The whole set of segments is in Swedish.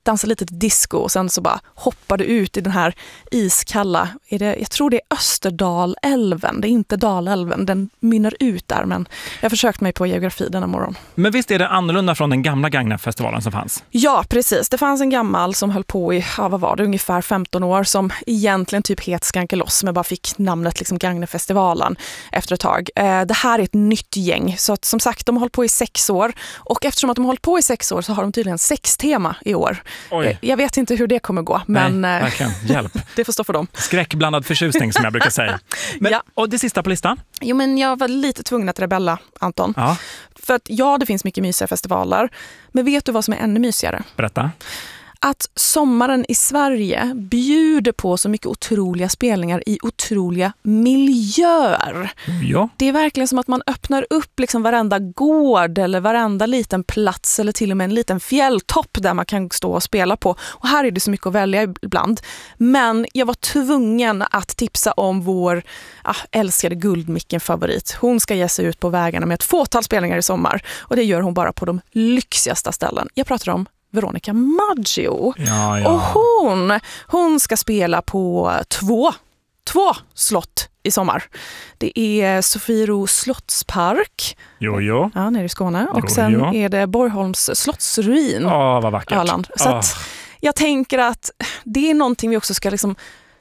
dansar lite disco och sen så bara hoppar du ut i den här iskalla, jag tror det är Österdalälven, det är inte Dalälven, den mynnar ut där, men jag försökt mig på geografi denna morgon. Men visst är det annorlunda från den gamla Gagnefestivalen som fanns? Ja, precis. Det fanns en gammal som höll på i, vad var det, ungefär 15 år som egentligen typ het Skankeloss men bara fick namnet liksom Gagnefestivalen efter ett tag. Det här är ett nytt gäng, så att, som sagt, de har hållit på i 6 år och eftersom att de har hållit på i 6 år så har de tydligen 6 tema i år. Oj. Jag vet inte hur det kommer gå, men verkligen. Hjälp. det får stå för dem. Skräckblandad förtjusning som jag brukar säga. Men, ja. Och det sista på listan? Jo, men jag var lite tvungen att rebella, Anton. Ja. För att det finns mycket mysiga festivaler. Men vet du vad som är ännu mysigare? Berätta. Att sommaren i Sverige bjuder på så mycket otroliga spelningar i otroliga miljöer. Ja. Det är verkligen som att man öppnar upp liksom varenda gård eller varenda liten plats eller till och med en liten fjälltopp där man kan stå och spela på. Och här är det så mycket att välja ibland. Men jag var tvungen att tipsa om vår älskade Guldmicken-favorit. Hon ska ge sig ut på vägarna med ett fåtal spelningar i sommar. Och det gör hon bara på de lyxigaste ställen. Jag pratar om Veronica Maggio. Ja. Och hon ska spela på två slott i sommar. Det är Sofiero slottspark. Jo. Ja, nere i Skåne. Och sen är det Borgholms slottsruin. Ja, vad vackert. Öland. Så att jag tänker att det är någonting vi också ska liksom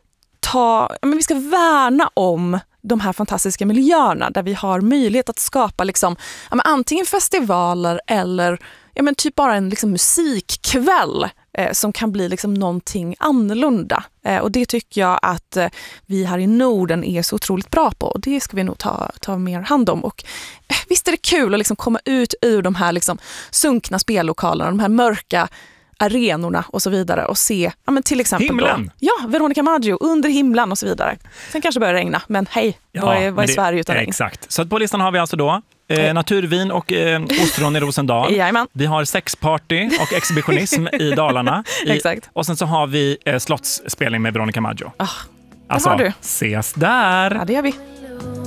vi ska värna om de här fantastiska miljöerna där vi har möjlighet att skapa liksom, antingen festivaler eller typ bara en liksom musikkväll som kan bli liksom någonting annorlunda. Och det tycker jag att vi här i Norden är så otroligt bra på. Och det ska vi nog ta mer hand om. Och visst är det kul att liksom komma ut ur de här liksom sunkna spellokalerna, de här mörka arenorna och så vidare och se till exempel himlen. Veronica Maggio under himlen och så vidare. Sen kanske börjar regna, men hej, vad är Sverige utan regn? Exakt. Så på listan har vi alltså då naturvin och ostron i Rosendal. Jajamän. Vi har sexparty och exhibitionism i Dalarna. Exakt. Och sen så har vi slottsspelning med Veronica Maggio. Alltså, ses där! Ja, det gör vi.